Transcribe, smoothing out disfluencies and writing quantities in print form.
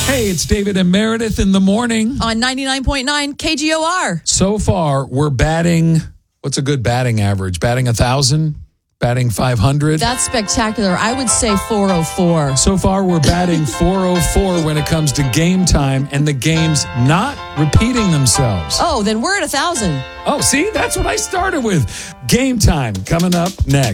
Hey, it's David and Meredith in the morning. On 99.9 KGOR. So far, we're batting, what's a good batting average? Batting 1,000? Batting 500? That's spectacular. I would say 404. So far, we're batting 404 when it comes to game time, and the game's not repeating themselves. Oh, then we're at 1,000. Oh, see, that's what I started with. Game time coming up next.